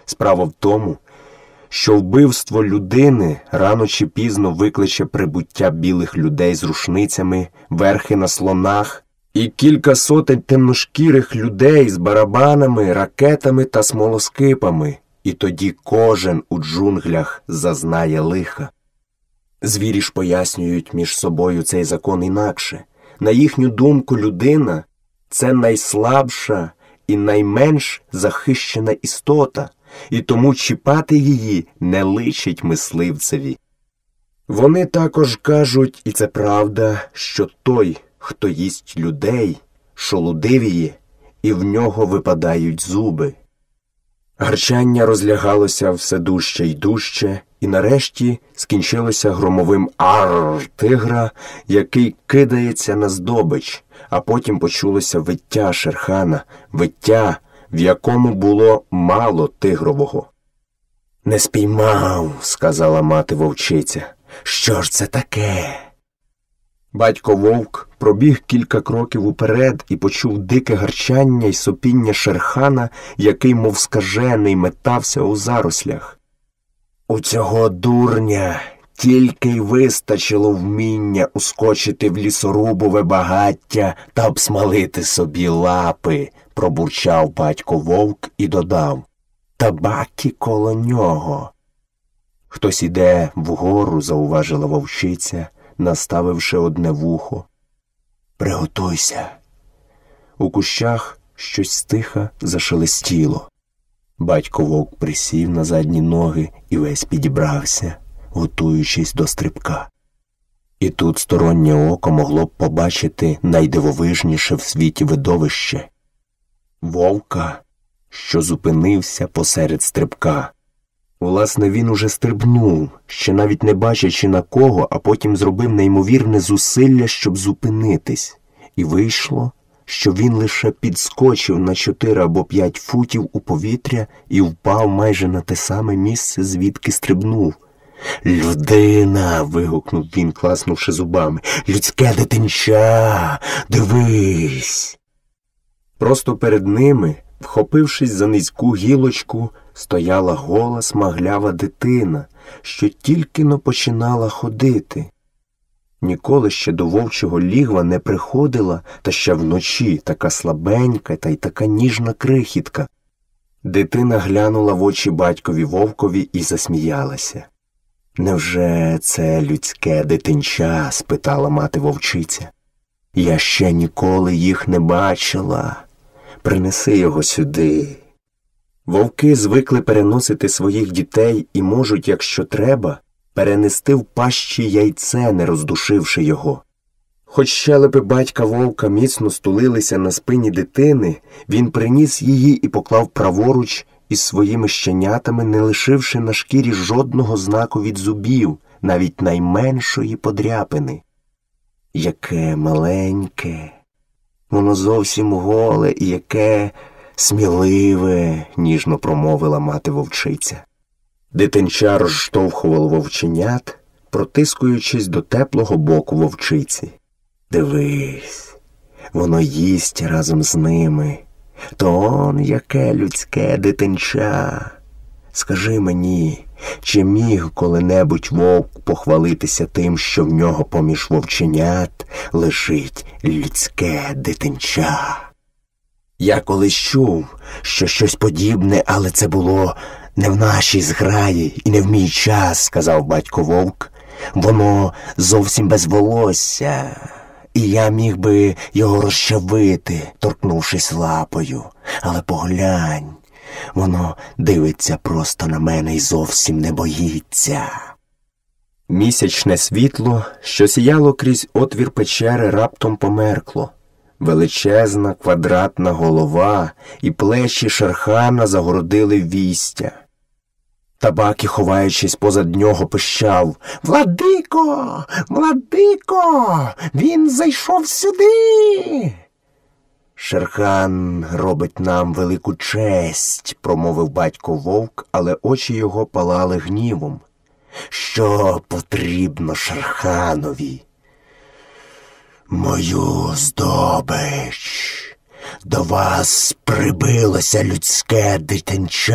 Справа в тому, що вбивство людини рано чи пізно викличе прибуття білих людей з рушницями, верхи на слонах і кілька сотень темношкірих людей з барабанами, ракетами та смолоскипами, і тоді кожен у джунглях зазнає лиха. Звірі ж пояснюють між собою цей закон інакше. На їхню думку, людина – це найслабша і найменш захищена істота, і тому чіпати її не личить мисливцеві. Вони також кажуть, і це правда, що той, хто їсть людей, шолудивіє, і в нього випадають зуби. Гарчання розлягалося все дужче й дужче, і нарешті скінчилося громовим «арр» тигра, який кидається на здобич, а потім почулося виття Шерхана, виття, в якому було мало тигрового. «Не спіймав», – сказала мати-вовчиця. «Що ж це таке?» Батько-вовк пробіг кілька кроків уперед і почув дике гарчання й сопіння Шерхана, який, мов скажений, метався у зарослях. У цього дурня тільки й вистачило вміння ускочити в лісорубове багаття та обсмалити собі лапи, пробурчав батько-вовк і додав. Табаки коло нього. Хтось іде вгору, зауважила вовчиця, наставивши одне вухо. Приготуйся. У кущах щось стиха зашелестіло. Батько-вовк присів на задні ноги і весь підібрався, готуючись до стрибка. І тут стороннє око могло б побачити найдивовижніше в світі видовище – вовка, що зупинився посеред стрибка. Власне, він уже стрибнув, ще навіть не бачачи на кого, а потім зробив неймовірне зусилля, щоб зупинитись. І вийшло, що він лише підскочив на 4 або 5 футів у повітря і впав майже на те саме місце, звідки стрибнув. «Людина!» – вигукнув він, класнувши зубами. «Людське дитинча! Дивись!» Просто перед ними, вхопившись за низьку гілочку, стояла гола смаглява дитина, що тільки-но починала ходити. Ніколи ще до вовчого лігва не приходила, та ще вночі, така слабенька та й така ніжна крихітка. Дитина глянула в очі батькові вовкові і засміялася. «Невже це людське дитинча?» – спитала мати-вовчиця. «Я ще ніколи їх не бачила. Принеси його сюди». Вовки звикли переносити своїх дітей і можуть, якщо треба, перенести в пащі яйце, не роздушивши його. Хоч щелепи батька вовка міцно стулилися на спині дитини, він приніс її і поклав праворуч із своїми щенятами, не лишивши на шкірі жодного знаку від зубів, навіть найменшої подряпини. Яке маленьке, воно зовсім голе і яке сміливе, ніжно промовила мати-вовчиця. Дитинча розштовхувало вовченят, протискуючись до теплого боку вовчиці. Дивись, воно їсть разом з ними. То он яке людське дитинча. Скажи мені, чи міг коли-небудь вовк похвалитися тим, що в нього поміж вовченят лежить людське дитинча? Я колись чув, що щось подібне, але це було не в нашій зграї і не в мій час, сказав батько вовк. Воно зовсім без волосся, і я міг би його розчавити, торкнувшись лапою. Але поглянь, воно дивиться просто на мене і зовсім не боїться. Місячне світло, що сіяло крізь отвір печери, раптом померкло. Величезна квадратна голова і плечі Шерхана загородили вістя. Табакі, ховаючись позад нього, пищав: «Владико! Владико! Він зайшов сюди!» «Шерхан робить нам велику честь», – промовив батько вовк, але очі його палали гнівом. «Що потрібно Шерханові?» «Мою здобич! До вас прибилося людське дитинча!»